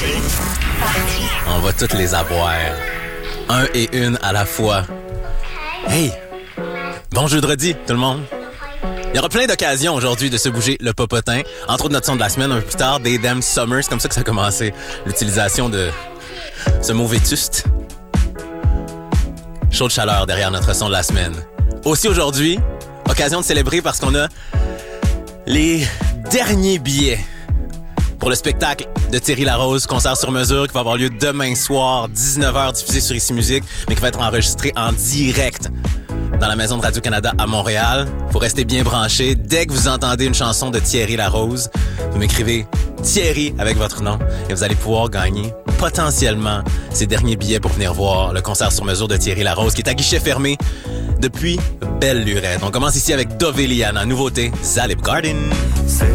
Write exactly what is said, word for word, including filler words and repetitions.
On va toutes les avoir. Un et une à la fois. Hey! Bon jeudi, tout le monde! Il y aura plein d'occasions aujourd'hui de se bouger le popotin. Entre autres, notre son de la semaine, un peu plus tard, des Damn Summers. C'est comme ça que ça a commencé, l'utilisation de ce mot vétuste. Chaud de chaleur derrière notre son de la semaine. Aussi aujourd'hui, occasion de célébrer parce qu'on a les derniers billets pour le spectacle de Thierry Larose, concert sur mesure, qui va avoir lieu demain soir, dix-neuf heures, diffusé sur Ici Musique, mais qui va être enregistré en direct dans la maison de Radio-Canada à Montréal. Faut rester bien branché. Dès que vous entendez une chanson de Thierry Larose, vous m'écrivez Thierry avec votre nom et vous allez pouvoir gagner potentiellement ces derniers billets pour venir voir le concert sur mesure de Thierry Larose qui est à guichet fermé depuis belle lurette. On commence ici avec Doveliana, nouveauté Zalip Garden.